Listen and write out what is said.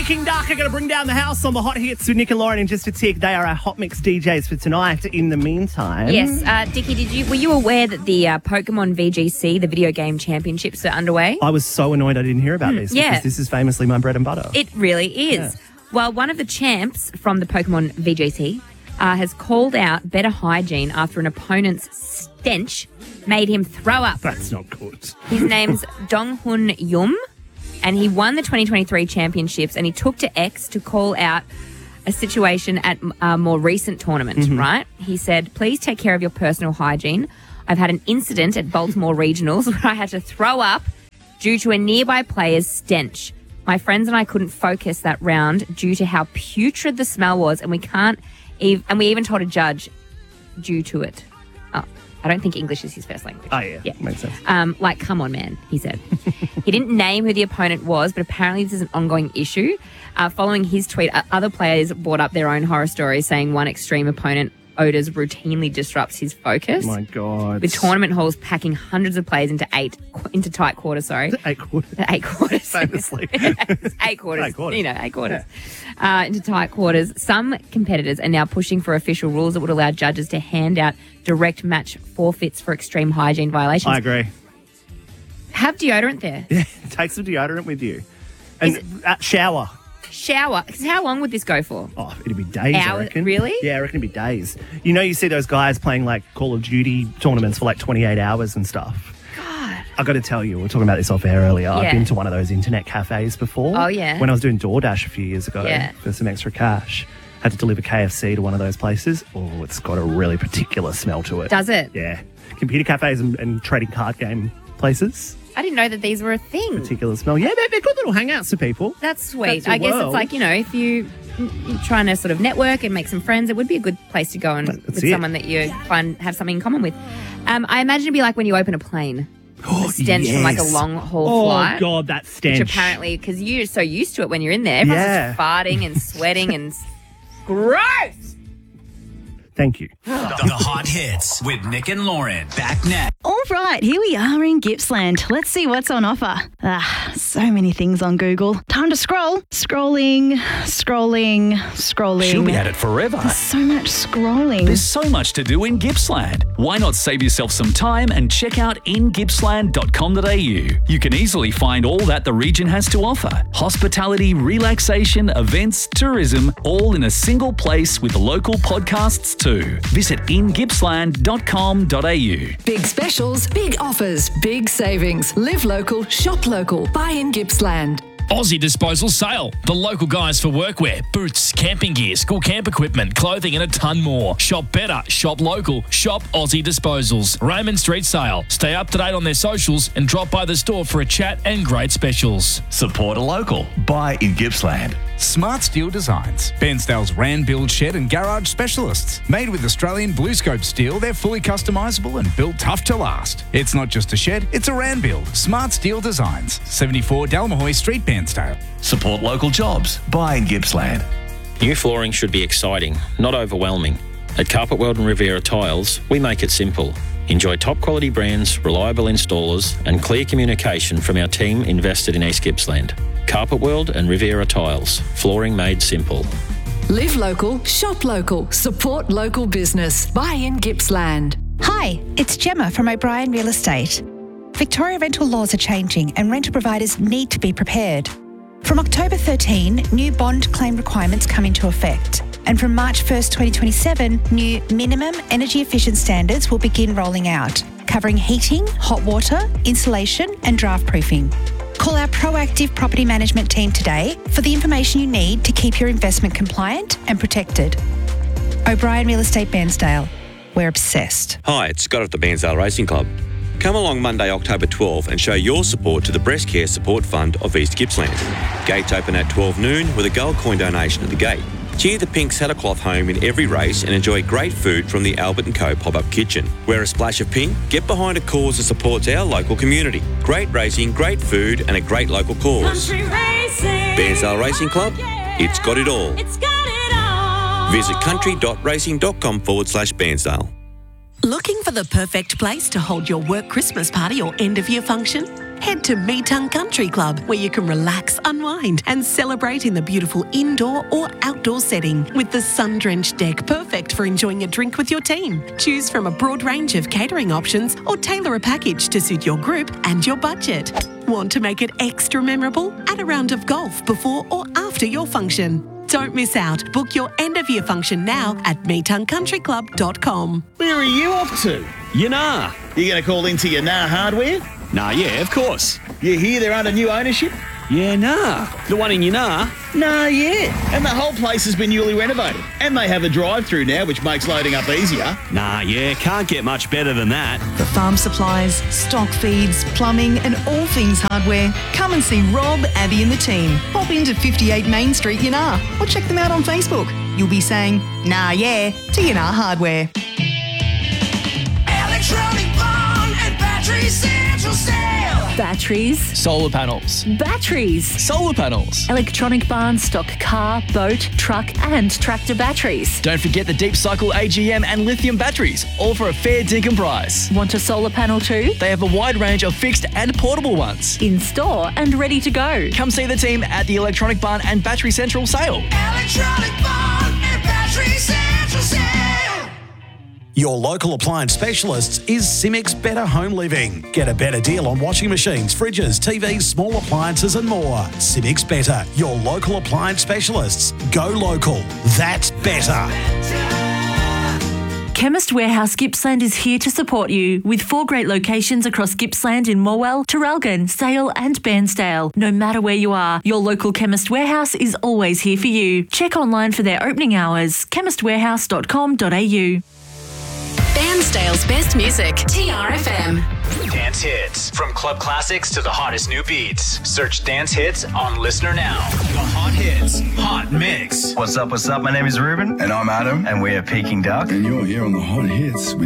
King Dark are going to bring down the house on the Hot Hits with Nick and Lauren in just a tick. They are our Hot Mix DJs for tonight. In the meantime... Yes, Dickie, were you aware that the Pokemon VGC, the video game championships, are underway? I was so annoyed I didn't hear about this because this is famously my bread and butter. It really is. Yeah. Well, one of the champs from the Pokemon VGC has called out better hygiene after an opponent's stench made him throw up. That's not good. His name's Donghun Yum, and he won the 2023 championships, and he took to X to call out a situation at a more recent tournament, right? He said, please take care of your personal hygiene. I've had an incident at Baltimore Regionals where I had to throw up due to a nearby player's stench. My friends and I couldn't focus that round due to how putrid the smell was, and we even told a judge due to it. Oh, I don't think English is his first language. Oh, yeah. Makes sense. Like, come on, man, he said. He didn't name who the opponent was, but apparently this is an ongoing issue. Following his tweet, other players brought up their own horror stories, saying one extreme opponent odours routinely disrupts his focus. Oh my God. With tournament halls packing hundreds of players into tight quarters, sorry. 8 quarters. 8 quarters. Famously. 8 quarters. 8 quarters. You know, 8 quarters. Yeah. Into tight quarters. Some competitors are now pushing for official rules that would allow judges to hand out direct match forfeits for extreme hygiene violations. I agree. Have deodorant there. Yeah, take some deodorant with you. And shower. Shower. Because how long would this go for? Oh, it'd be days, I reckon. Really? Yeah, I reckon it'd be days. You know, you see those guys playing like Call of Duty tournaments for like 28 hours and stuff. God. I got to tell you, we were talking about this off air earlier. Yeah. I've been to one of those internet cafes before. Oh, yeah. When I was doing DoorDash a few years ago for some extra cash. Had to deliver KFC to one of those places. Oh, it's got a really particular smell to it. Does it? Yeah. Computer cafes and trading card game places. I didn't know that these were a thing. Particular smell. Yeah, they're good little hangouts for people. That's sweet. I guess it's like, you know, if you're trying to sort of network and make some friends, it would be a good place to go and with someone that you have something in common with. I imagine it'd be like when you open a plane. The stench from like a long haul flight. Oh, God, that stench. Which apparently, because you're so used to it when you're in there, everyone's just farting and sweating and gross. Thank you. The Hot Hits with Nick and Lauren. Back next. All right, here we are in Gippsland. Let's see what's on offer. So many things on Google. Time to scroll. Scrolling. She'll be at it forever. There's so much scrolling. There's so much to do in Gippsland. Why not save yourself some time and check out ingippsland.com.au? You can easily find all that the region has to offer. Hospitality, relaxation, events, tourism, all in a single place with local podcasts too. Visit ingippsland.com.au. Big specials, big offers, big savings. Live local, shop local. Buy in Gippsland. Aussie Disposal Sale. The local guys for workwear, boots, camping gear, school camp equipment, clothing and a ton more. Shop better, shop local, shop Aussie Disposals. Raymond Street Sale. Stay up to date on their socials and drop by the store for a chat and great specials. Support a local. Buy in Gippsland. Smart Steel Designs. Bairnsdale's Ran Build Shed and Garage Specialists. Made with Australian Blue Scope steel, they're fully customisable and built tough to last. It's not just a shed, it's a Ran Build. Smart Steel Designs. 74 Dalmahoy Street, Bairnsdale. Support local jobs. Buy in Gippsland. New flooring should be exciting, not overwhelming. At Carpet World and Riviera Tiles, we make it simple. Enjoy top quality brands, reliable installers and clear communication from our team invested in East Gippsland. Carpet World and Riviera Tiles. Flooring made simple. Live local, shop local, support local business. Buy in Gippsland. Hi, it's Gemma from O'Brien Real Estate. Victoria rental laws are changing and rental providers need to be prepared. From October 13, new bond claim requirements come into effect. And from March 1st, 2027, new minimum energy efficient standards will begin rolling out, covering heating, hot water, insulation and draft proofing. Call our proactive property management team today for the information you need to keep your investment compliant and protected. O'Brien Real Estate Bairnsdale. We're obsessed. Hi, it's Scott at the Bairnsdale Racing Club. Come along Monday, October 12 and show your support to the Breast Care Support Fund of East Gippsland. Gates open at 12 noon with a gold coin donation at the gate. Cheer the pink saddlecloth home in every race and enjoy great food from the Albert & Co pop-up kitchen. Wear a splash of pink, get behind a cause that supports our local community. Great racing, great food and a great local cause. Bairnsdale Racing Club, it's got it all. Visit country.racing.com/Bairnsdale. Looking for the perfect place to hold your work Christmas party or end of year function? Head to Meetung Country Club, where you can relax, unwind and celebrate in the beautiful indoor or outdoor setting with the sun-drenched deck, perfect for enjoying a drink with your team. Choose from a broad range of catering options or tailor a package to suit your group and your budget. Want to make it extra memorable? Add a round of golf before or after your function. Don't miss out. Book your end-of-year function now at meetungcountryclub.com. Where are you off to? Yanar. You going to call into Yanar Hardware? Nah, yeah, of course. You hear they're under new ownership? Yeah, nah. The one in Yanar? Nah, yeah. And the whole place has been newly renovated. And they have a drive-through now, which makes loading up easier. Nah, yeah, can't get much better than that. For farm supplies, stock feeds, plumbing and all things hardware, come and see Rob, Abby and the team. Pop into 58 Main Street, Yanar, or check them out on Facebook. You'll be saying, nah, yeah, to Yanar Hardware. Electronic Barn and Battery Central Sale. Batteries. Solar panels. Batteries. Solar panels. Electronic Barn stock car, boat, truck and tractor batteries. Don't forget the Deep Cycle AGM and lithium batteries, all for a fair dinkum price. Want a solar panel too? They have a wide range of fixed and portable ones. In store and ready to go. Come see the team at the Electronic Barn and Battery Central sale. Electronic Barn and Battery Central Sale. Your local appliance specialists is Cimix Better Home Living. Get a better deal on washing machines, fridges, TVs, small appliances and more. Cimix Better, your local appliance specialists. Go local. That's better. Chemist Warehouse Gippsland is here to support you with 4 great locations across Gippsland in Morwell, Traralgon, Sale and Bairnsdale. No matter where you are, your local Chemist Warehouse is always here for you. Check online for their opening hours, chemistwarehouse.com.au. Bairnsdale's best music. TRFM. Dance hits. From club classics to the hottest new beats. Search Dance Hits on Listener Now. The Hot Hits. Hot Mix. What's up? My name is Ruben. And I'm Adam. And we are Peking Duck. And you're here on the Hot Hits with